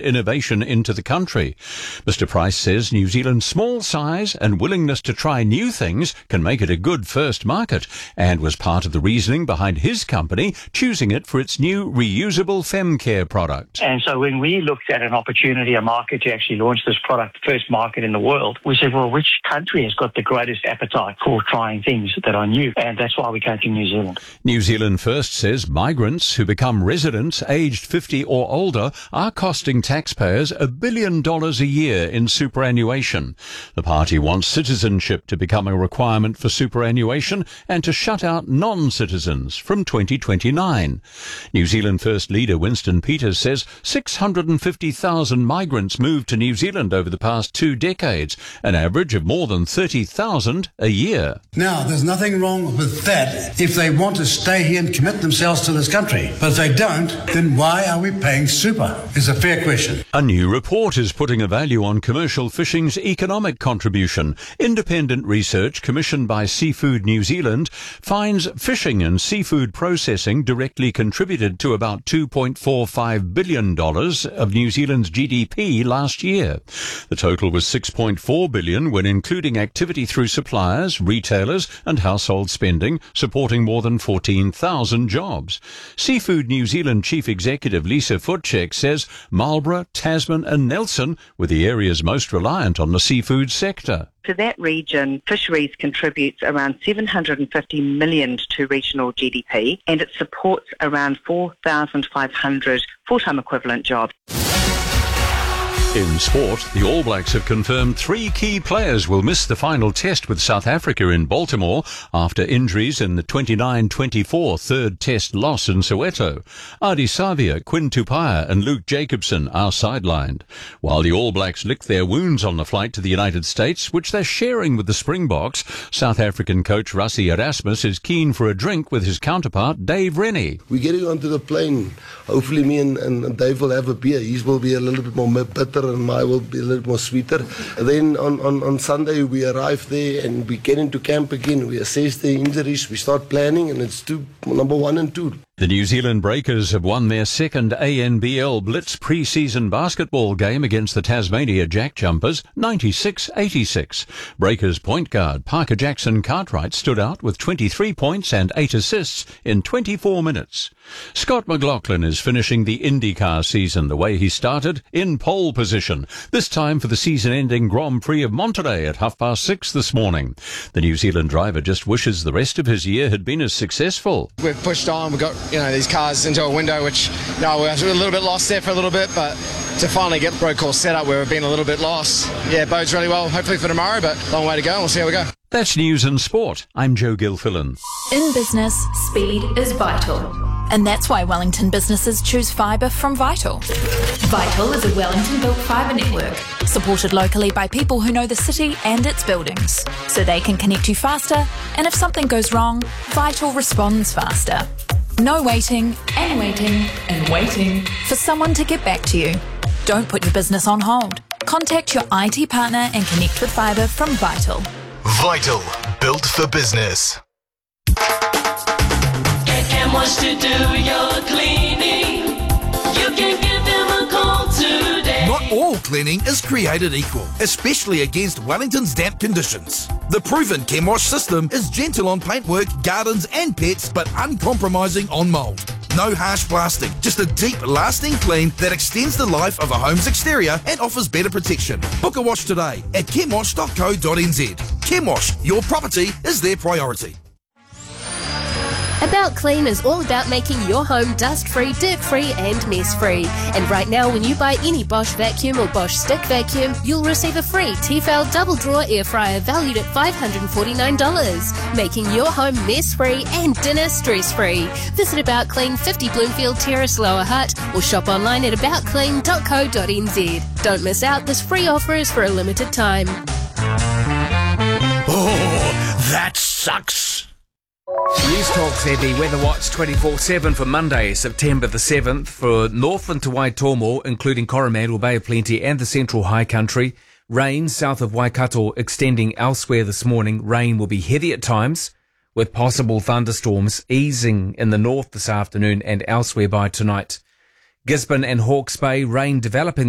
innovation into the country. Mr. Price says New Zealand's small size and willingness to try new things can make it a good first market, and was part of the reasoning behind his company choosing it for its new reusable FemCare product. And so when we looked at an opportunity, a market to actually launch this product, first market in the world, we said, well, which country has got the greatest appetite for trying things that are new? And that's why we came to New Zealand. New Zealand First says migrants who become residents aged 50 or older are costing taxpayers $1 billion a year in superannuation. The party wants citizenship to become a requirement for superannuation and to shut out non-citizens from 2029. New Zealand First leader Winston Peters says 650,000 migrants moved to New Zealand over the past 2 decades, an average of more than 30,000 a year. Now, there's nothing wrong with that if they want to stay here and commit themselves to this country. But if they don't, then why are we paying super? Is a fair question. A new report is putting a value on commercial fishing's economic contribution. Independent research commissioned by Seafood New Zealand finds fishing and seafood processing directly contributed to about $2.45 billion of New Zealand's GDP last year. The total was $6.4 billion when including activity through suppliers, retailers and household spending, supporting more than 14,000 jobs. Seafood New Zealand Chief Executive Lisa Futchek says Marlborough, Tasman and Nelson were the areas most reliant on the seafood sector. To that region, fisheries contributes around $750 million to regional GDP, and it supports around 4,500 full-time equivalent jobs. In sport, the All Blacks have confirmed 3 key players will miss the final test with South Africa in Baltimore after injuries in the 29-24 third test loss in Soweto. Adi Savia, Quinn Tupaia and Luke Jacobson are sidelined. While the All Blacks lick their wounds on the flight to the United States, which they're sharing with the Springboks, South African coach Rassie Erasmus is keen for a drink with his counterpart Dave Rennie. We're getting onto the plane. Hopefully me and Dave will have a beer. His will be a little bit more bitter and mine will be a little more sweeter. Then on Sunday we arrive there and we get into camp again. We assess the injuries, we start planning, and it's number 1 and 2. The New Zealand Breakers have won their second ANBL Blitz pre-season basketball game against the Tasmania Jack Jumpers, 96-86. Breakers point guard Parker Jackson Cartwright stood out with 23 points and 8 assists in 24 minutes. Scott McLaughlin is finishing the IndyCar season the way he started, in pole position, this time for the season-ending Grand Prix of Monterey at 6:30 this morning. The New Zealand driver just wishes the rest of his year had been as successful. We've pushed on, we've got these cars into a window which we were a little bit lost there for a little bit, but to finally get road course set up where we've been a little bit lost, bodes really well, hopefully for tomorrow, but long way to go, and we'll see how we go. That's News and Sport. I'm Joe Gilfillan. In business, speed is vital. And that's why Wellington businesses choose fibre from Vital. Vital is a Wellington-built fibre network, supported locally by people who know the city and its buildings, so they can connect you faster, and if something goes wrong, Vital responds faster. No waiting and waiting and waiting for someone to get back to you. Don't put your business on hold. Contact your IT partner and connect with fibre from Vital. Vital, built for business. And wants to do your cleaning. You can give them a call today. Not all cleaning is created equal, especially against Wellington's damp conditions. The proven ChemWash system is gentle on paintwork, gardens and pets, but uncompromising on mould. No harsh blasting, just a deep, lasting clean that extends the life of a home's exterior and offers better protection. Book a wash today at chemwash.co.nz. ChemWash, your property is their priority. About Clean is all about making your home dust-free, dirt-free and mess-free. And right now, when you buy any Bosch vacuum or Bosch stick vacuum, you'll receive a free Tefal double drawer air fryer valued at $549, making your home mess-free and dinner stress-free. Visit About Clean, 50 Bloomfield Terrace, Lower Hutt, or shop online at aboutclean.co.nz. Don't miss out, this free offer is for a limited time. Oh, that sucks. News Talk ZB Weather Watch 24/7 for Monday, September the 7th for Northland to Waitomo, including Coromandel, Bay of Plenty and the Central High Country. Rain south of Waikato extending elsewhere this morning. Rain will be heavy at times with possible thunderstorms easing in the north this afternoon and elsewhere by tonight. Gisborne and Hawke's Bay, rain developing